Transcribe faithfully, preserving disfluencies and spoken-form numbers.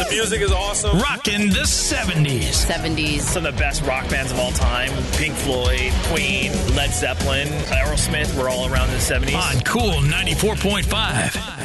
Music is awesome. Rockin' the seventies. seventies. Some of the best rock bands of all time. Pink Floyd, Queen, Led Zeppelin, Aerosmith were all around in the seventies. On Cool ninety-four point five.